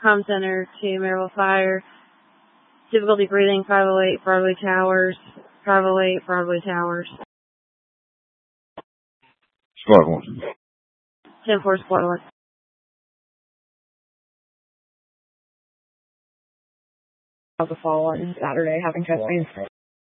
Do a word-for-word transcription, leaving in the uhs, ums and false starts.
comm center to Maryville Fire. Difficulty breathing, five oh eight Broadway Towers. five oh eight Broadway Towers. Squad one. ten four Squad one. The fall on Saturday having chest pains.